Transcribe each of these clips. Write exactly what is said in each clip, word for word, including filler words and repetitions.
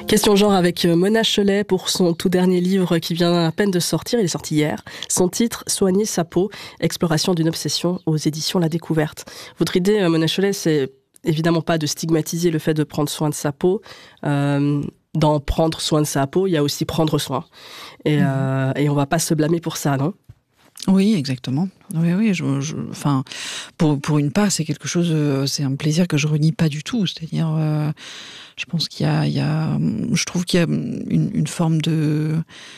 Question genre avec Mona Cholet pour son tout dernier livre qui vient à peine de sortir, il est sorti hier. Son titre, Soigner sa peau, exploration d'une obsession aux éditions La Découverte. Votre idée, Mona Cholet, c'est évidemment pas de stigmatiser le fait de prendre soin de sa peau. Euh, dans prendre soin de sa peau, il y a aussi prendre soin. Et, mmh. euh, et on va pas se blâmer pour ça, non ? Oui, exactement. Oui, oui. Je, je, enfin, pour pour une part, c'est quelque chose. Euh, c'est un plaisir que je renie pas du tout. C'est-à-dire, euh, je pense qu'il y a, il y a, je trouve qu'il y a une, une forme de.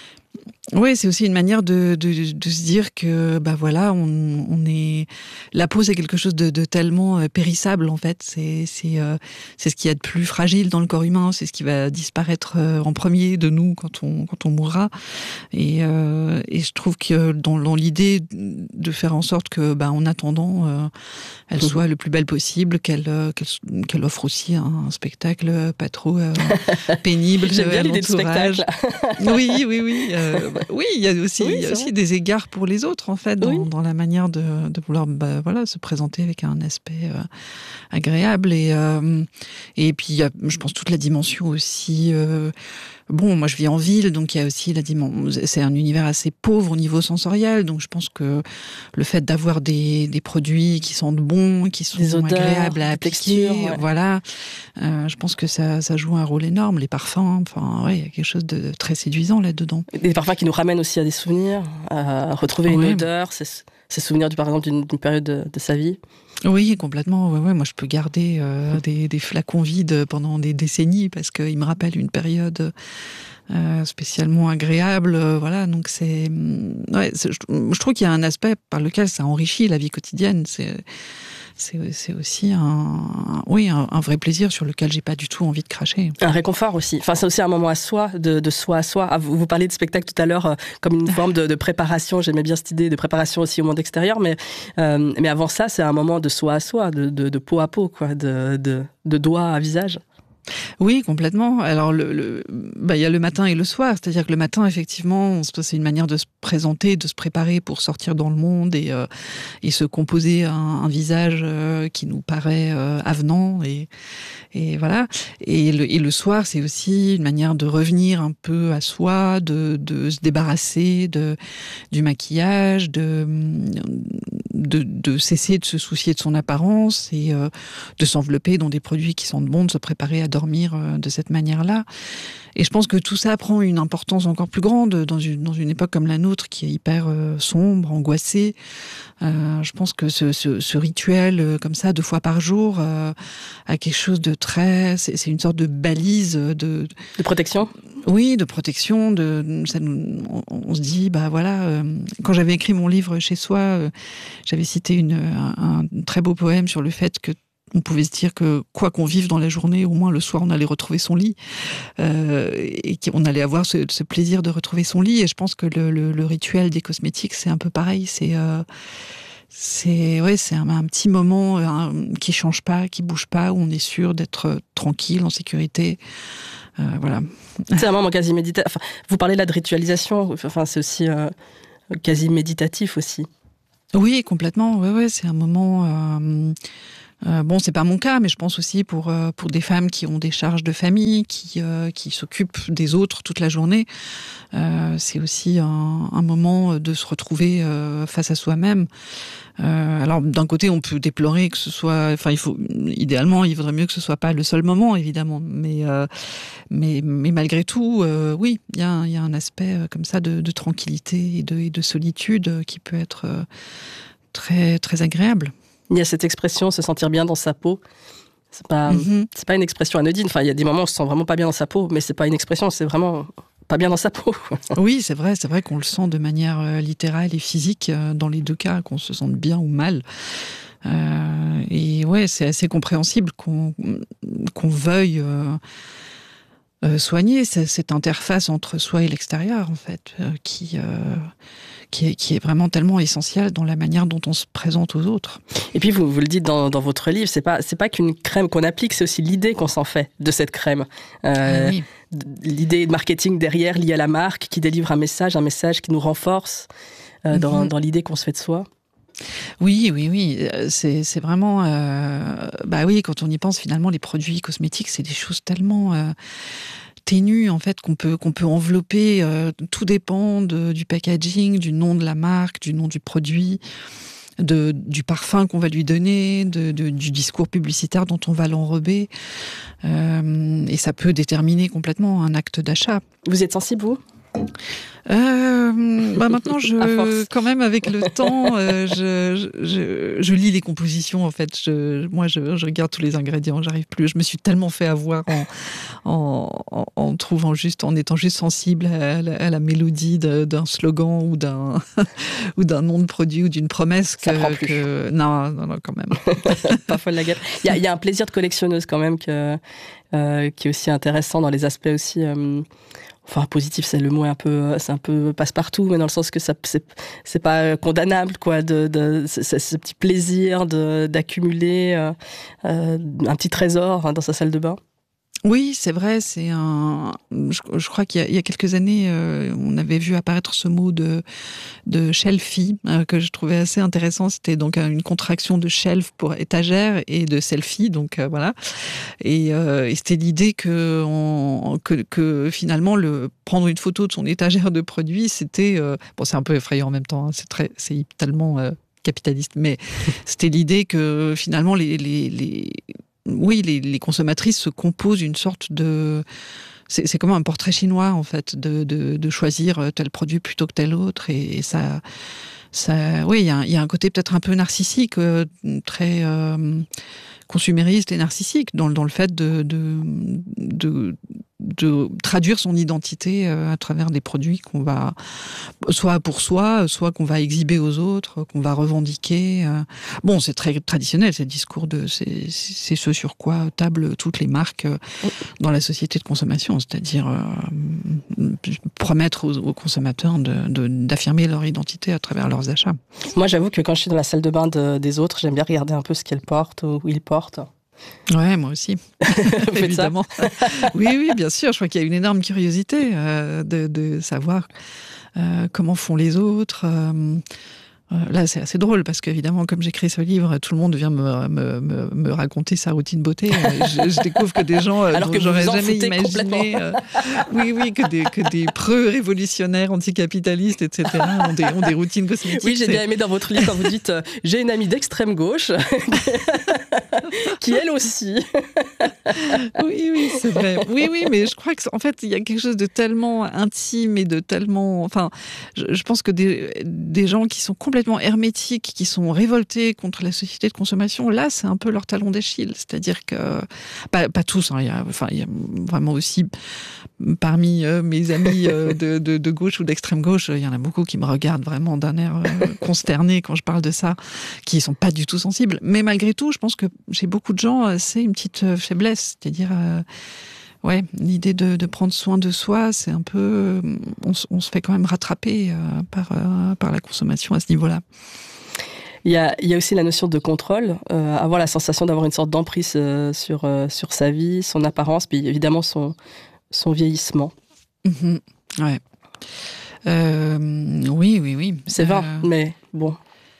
Oui, c'est aussi une manière de, de, de se dire que, bah voilà, on, on est, la peau c'est quelque chose de, de tellement périssable en fait. C'est, c'est, euh, c'est ce qu'il y a de plus fragile dans le corps humain. C'est ce qui va disparaître en premier de nous quand on, quand on mourra. Et, euh, et je trouve que dans, dans l'idée de faire en sorte que, bah, en attendant, euh, elle mmh. soit le plus belle possible, qu'elle, qu'elle, qu'elle offre aussi un spectacle pas trop euh, pénible. J'aime bien l'idée de spectacle. Oui, oui, oui. Euh, bah, oui, il y a aussi, oui, il y a aussi des égards pour les autres, en fait, dans, oui. dans la manière de, de vouloir bah, voilà, se présenter avec un aspect euh, agréable. Et, euh, et puis, il y a, je pense, toute la dimension aussi... Euh, bon, moi, je vis en ville, donc il y a aussi la dimension... C'est un univers assez pauvre au niveau sensoriel, donc je pense que le fait d'avoir des, des produits qui sentent bons, qui sont des odeurs, agréables à appliquer, textures, ouais. voilà, euh, je pense que ça, ça joue un rôle énorme. Les parfums, enfin, ouais, il y a quelque chose de très séduisant là-dedans. Des parfums qui nous ramènent aussi à des souvenirs, à retrouver une ouais. odeur, c'est, c'est souvenir, du, par exemple, d'une, d'une période de, de sa vie. Oui, complètement. Ouais, ouais. Moi, je peux garder euh, des, des flacons vides pendant des décennies parce qu'ils me rappellent une période euh, spécialement agréable. Euh, voilà, donc c'est, ouais, c'est, je, je trouve qu'il y a un aspect par lequel ça enrichit la vie quotidienne. C'est C'est, c'est aussi un, oui, un, un vrai plaisir sur lequel j'ai pas du tout envie de cracher. Un réconfort aussi. Enfin, c'est aussi un moment à soi, de, de soi à soi. Ah, vous, vous parliez de spectacle tout à l'heure euh, comme une forme de, de préparation. J'aimais bien cette idée de préparation aussi au monde extérieur, mais euh, mais avant ça, c'est un moment de soi à soi, de, de, de peau à peau, quoi, de, de, de doigt à visage. Oui, complètement. Alors, le, le, bah, y a le matin et le soir. C'est-à-dire que le matin, effectivement, c'est une manière de se présenter, de se préparer pour sortir dans le monde et, euh, et se composer un, un visage euh, qui nous paraît euh, avenant. Et, et voilà. Et le, et le soir, c'est aussi une manière de revenir un peu à soi, de, de se débarrasser de, du maquillage, de, de, de cesser de se soucier de son apparence et euh, de s'envelopper dans des produits qui sentent bon, de se préparer à dormir de cette manière-là. Et je pense que tout ça prend une importance encore plus grande dans une, dans une époque comme la nôtre qui est hyper euh, sombre, angoissée. Euh, je pense que ce, ce, ce rituel euh, comme ça, deux fois par jour, euh, a quelque chose de très... C'est, c'est une sorte de balise de... De protection ? Oui, de protection. De, ça nous, on, on se dit, bah voilà, euh, quand j'avais écrit mon livre Chez soi, euh, j'avais cité une, un, un très beau poème sur le fait que on pouvait se dire que quoi qu'on vive dans la journée, au moins le soir on allait retrouver son lit euh, et qu'on allait avoir ce, ce plaisir de retrouver son lit. Et je pense que le, le, le rituel des cosmétiques c'est un peu pareil. C'est euh, c'est ouais, c'est un, un petit moment un, qui change pas, qui bouge pas, où on est sûr d'être tranquille, en sécurité. Euh, voilà. C'est un moment quasi méditatif. Enfin, vous parlez là de ritualisation. Enfin, c'est aussi euh, quasi méditatif aussi. Oui, complètement. Ouais, ouais, c'est un moment. Euh, Euh, bon, c'est pas mon cas, mais je pense aussi pour euh, pour des femmes qui ont des charges de famille, qui euh, qui s'occupent des autres toute la journée. Euh, c'est aussi un, un moment de se retrouver euh, face à soi-même. Euh, alors d'un côté, on peut déplorer que ce soit, enfin, il faut idéalement, il vaudrait mieux que ce soit pas le seul moment, évidemment. Mais euh, mais mais malgré tout, euh, oui, il y a il y a un aspect euh, comme ça de, de tranquillité et de, et de solitude euh, qui peut être euh, très très agréable. Il y a cette expression, se sentir bien dans sa peau. C'est pas, mm-hmm. c'est pas une expression anodine. Enfin, il y a des moments où on se sent vraiment pas bien dans sa peau, mais c'est pas une expression, c'est vraiment pas bien dans sa peau. Oui, c'est vrai, c'est vrai qu'on le sent de manière euh, littérale et physique euh, dans les deux cas, qu'on se sente bien ou mal. Euh, et ouais, c'est assez compréhensible qu'on, qu'on veuille euh, euh, soigner cette interface entre soi et l'extérieur, en fait, euh, qui... Euh, Qui est, qui est vraiment tellement essentiel dans la manière dont on se présente aux autres. Et puis, vous, vous le dites dans, dans votre livre, c'est pas, c'est pas qu'une crème qu'on applique, c'est aussi l'idée qu'on s'en fait de cette crème. Euh, ah oui. L'idée de marketing derrière, liée à la marque, qui délivre un message, un message qui nous renforce euh, mm-hmm. dans, dans l'idée qu'on se fait de soi. Oui, oui, oui. C'est, c'est vraiment... Euh, bah oui, quand on y pense, finalement, les produits cosmétiques, c'est des choses tellement... Euh, ténue en fait qu'on peut qu'on peut envelopper. Euh, tout dépend de, du packaging, du nom de la marque, du nom du produit, de, du parfum qu'on va lui donner, de, de, du discours publicitaire dont on va l'enrober. Euh, et ça peut déterminer complètement un acte d'achat. Vous êtes sensible, vous ? Euh, bah maintenant, je, quand même, avec le temps, euh, je, je, je lis les compositions. En fait, je, moi, je, je regarde tous les ingrédients. J'arrive plus. Je me suis tellement fait avoir en, en, en, en trouvant juste, en étant juste sensible à la, à la mélodie de, d'un slogan ou d'un ou d'un nom de produit ou d'une promesse que, ça prend plus. que non, non, non, quand même. Pas folle la gueule. Il y a, il y a un plaisir de collectionneuse quand même que, euh, qui est aussi intéressant dans les aspects aussi. Euh, Enfin, positif, c'est le mot un peu, c'est un peu passe-partout, mais dans le sens que ça, c'est, c'est pas condamnable, quoi, de, de, ce, ce petit plaisir de, d'accumuler euh, euh, un petit trésor hein, dans sa salle de bain. Oui, c'est vrai, c'est un. Je, je crois qu'il y a, il y a quelques années, euh, on avait vu apparaître ce mot de de shelfie euh, que je trouvais assez intéressant. C'était donc une contraction de shelf pour étagère et de selfie, donc euh, voilà. Et, euh, et c'était l'idée que, on, que que finalement le prendre une photo de son étagère de produits, c'était euh, bon, c'est un peu effrayant en même temps. Hein, c'est très, c'est tellement euh, capitaliste, mais c'était l'idée que finalement les les, les oui, les, les consommatrices se composent une sorte de... C'est, c'est comme un portrait chinois, en fait, de, de, de choisir tel produit plutôt que tel autre. Et, et ça... ça oui, il y a, y a un côté peut-être un peu narcissique, euh, très euh, consumériste et narcissique, dans, dans le fait de, de, de, de traduire son identité à travers des produits qu'on va, soit pour soi, soit qu'on va exhiber aux autres, qu'on va revendiquer. Bon, c'est très traditionnel, c'est le discours de, c'est, c'est ce sur quoi tablent toutes les marques dans la société de consommation, c'est-à-dire euh, promettre aux, aux consommateurs de, de, d'affirmer leur identité à travers leurs achats. Moi, j'avoue que quand je suis dans la salle de bain de, des autres, j'aime bien regarder un peu ce qu'elles portent ou ils portent. Ouais, moi aussi. Évidemment. Oui, oui, bien sûr. Je crois qu'il y a une énorme curiosité euh, de, de savoir euh, comment font les autres. Euh, Là, c'est assez drôle parce qu'évidemment, comme j'écris ce livre, tout le monde vient me, me, me, me raconter sa routine beauté. Je, je découvre que des gens alors dont que j'aurais vous en jamais imaginé, euh, oui, oui, que des que des preux révolutionnaires, anticapitalistes, et cetera, ont des, ont des routines cosmétiques. Oui, j'ai c'est... bien aimé dans votre livre quand vous dites euh, j'ai une amie d'extrême gauche qui elle aussi. Oui, oui, c'est vrai. Oui, oui, mais je crois que en fait, il y a quelque chose de tellement intime et de tellement, enfin, je, je pense que des des gens qui sont complètement hermétiques, qui sont révoltés contre la société de consommation, là, c'est un peu leur talon d'Achille. C'est-à-dire que, pas, pas tous, hein, il y a, enfin, il y a vraiment aussi, parmi euh, mes amis euh, de, de, de gauche ou d'extrême gauche, il y en a beaucoup qui me regardent vraiment d'un air euh, consterné quand je parle de ça, qui sont pas du tout sensibles. Mais malgré tout, je pense que chez beaucoup de gens, c'est une petite faiblesse. C'est-à-dire, euh, ouais, l'idée de, de prendre soin de soi, c'est un peu, on, on se fait quand même rattraper euh, par euh, par la consommation à ce niveau-là. Il y a, il y a aussi la notion de contrôle, euh, avoir la sensation d'avoir une sorte d'emprise euh, sur euh, sur sa vie, son apparence, puis évidemment son son vieillissement. Mmh, ouais. Euh, oui, oui, oui. C'est vain, euh... mais bon.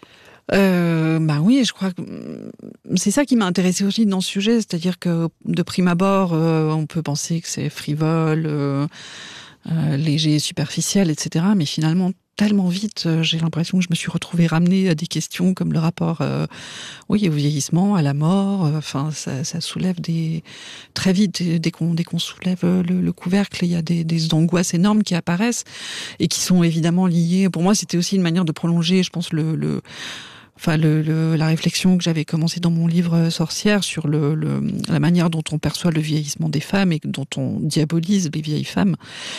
Euh, bah oui, je crois que c'est ça qui m'a intéressée aussi dans ce sujet, c'est-à-dire que de prime abord, euh, on peut penser que c'est frivole, euh, euh, léger, superficiel, et cetera. Mais finalement, tellement vite, euh, j'ai l'impression que je me suis retrouvée ramenée à des questions comme le rapport, euh, oui, au vieillissement, à la mort. Enfin, euh, ça, ça soulève des très vite dès qu'on dès qu'on soulève le, le couvercle, il y a des, des angoisses énormes qui apparaissent et qui sont évidemment liées. Pour moi, c'était aussi une manière de prolonger, je pense, le, le Enfin, le, le, la réflexion que j'avais commencée dans mon livre Sorcière sur le, le, la manière dont on perçoit le vieillissement des femmes et dont on diabolise les vieilles femmes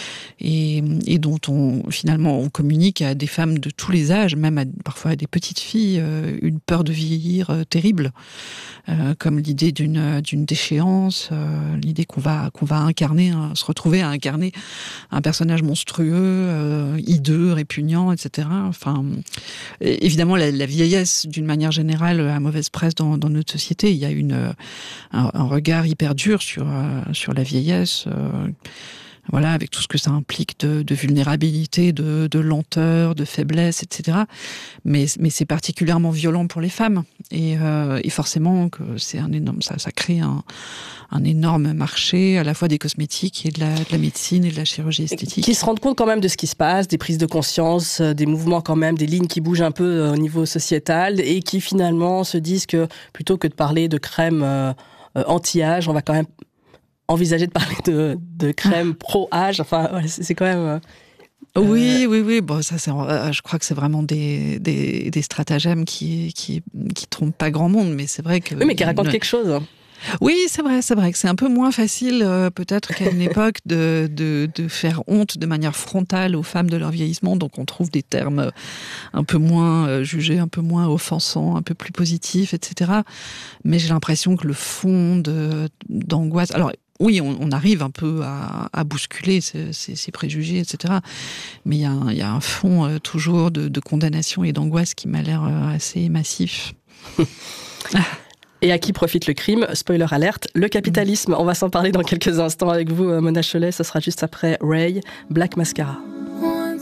et, et dont on finalement on communique à des femmes de tous les âges, même à, parfois à des petites filles, euh, une peur de vieillir euh, terrible, euh, comme l'idée d'une, d'une déchéance, euh, l'idée qu'on va qu'on va incarner, hein, se retrouver à incarner un personnage monstrueux, euh, hideux, répugnant, et cetera. Enfin, évidemment, la, la vieillesse d'une manière générale à mauvaise presse dans, dans notre société. Il y a une, un, un regard hyper dur sur, euh, sur la vieillesse. Euh, Voilà, avec tout ce que ça implique de, de vulnérabilité, de, de lenteur, de faiblesse, et cetera. Mais, mais c'est particulièrement violent pour les femmes. Et, euh, et forcément, que c'est un énorme, ça, ça crée un, un énorme marché, à la fois des cosmétiques et de la, de la médecine et de la chirurgie esthétique. Qui se rendent compte quand même de ce qui se passe, des prises de conscience, des mouvements quand même, des lignes qui bougent un peu au niveau sociétal, et qui finalement se disent que plutôt que de parler de crème euh, anti-âge, on va quand même envisager de parler de, de crème pro-âge. Enfin, ouais, c'est, c'est quand même... Euh, oui, oui, oui. Bon, ça, c'est, je crois que c'est vraiment des, des, des stratagèmes qui, qui, qui trompent pas grand monde, mais c'est vrai que... Oui, mais qui racontent une... quelque chose. Oui, c'est vrai, c'est vrai que c'est un peu moins facile, euh, peut-être qu'à une époque, de, de, de faire honte de manière frontale aux femmes de leur vieillissement. Donc, on trouve des termes un peu moins euh, jugés, un peu moins offensants, un peu plus positifs, et cetera. Mais j'ai l'impression que le fond de, d'angoisse... Alors, oui, on, on arrive un peu à, à bousculer ces, ces, ces préjugés, et cetera. Mais il y a un, il y a un fond euh, toujours de, de condamnation et d'angoisse qui m'a l'air euh, assez massif. Et à qui profite le crime? Spoiler alerte, le capitalisme. On va s'en parler dans quelques instants avec vous, Mona Chollet. Ce sera juste après Ray, Black Mascara.